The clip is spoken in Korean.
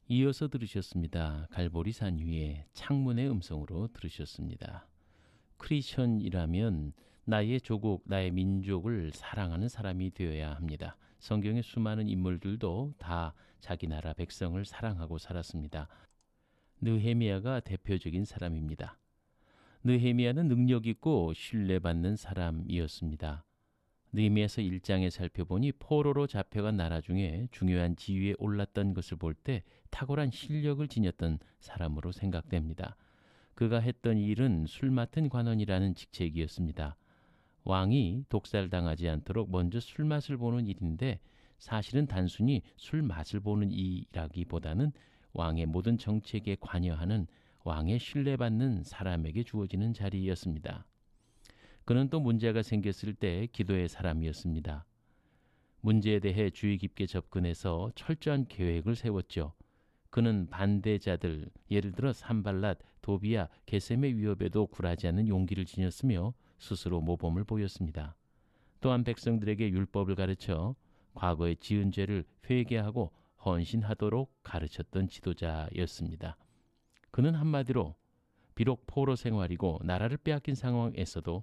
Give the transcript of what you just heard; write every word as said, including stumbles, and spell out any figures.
이어서 들으셨습니다. 갈보리산 위에 창문의 음성으로 들으셨습니다. 크리스천이라면 나의 조국, 나의 민족을 사랑하는 사람이 되어야 합니다. 성경의 수많은 인물들도 다 자기 나라 백성을 사랑하고 살았습니다. 느헤미야가 대표적인 사람입니다. 느헤미야는 능력 있고 신뢰받는 사람이었습니다. 느헤미야서 일 장에 살펴보니 포로로 잡혀간 나라 중에 중요한 지위에 올랐던 것을 볼 때 탁월한 실력을 지녔던 사람으로 생각됩니다. 그가 했던 일은 술 맡은 관원이라는 직책이었습니다. 왕이 독살당하지 않도록 먼저 술 맛을 보는 일인데 사실은 단순히 술 맛을 보는 일이라기보다는 왕의 모든 정책에 관여하는 왕의 신뢰받는 사람에게 주어지는 자리였습니다. 그는 또 문제가 생겼을 때 기도의 사람이었습니다. 문제에 대해 주의 깊게 접근해서 철저한 계획을 세웠죠. 그는 반대자들, 예를 들어 산발랏, 도비야, 게셈의 위협에도 굴하지 않는 용기를 지녔으며 스스로 모범을 보였습니다. 또한 백성들에게 율법을 가르쳐 과거의 지은 죄를 회개하고 헌신하도록 가르쳤던 지도자였습니다. 그는 한마디로 비록 포로 생활이고 나라를 빼앗긴 상황에서도